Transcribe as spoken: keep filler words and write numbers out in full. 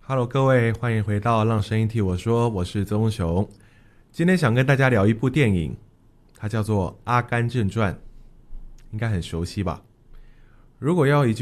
Hello，各位，欢迎回到让声音替我说，我是曾雄。今天想跟大家聊一部电影，它叫做《阿甘正传》，应该很熟悉吧？如果要一句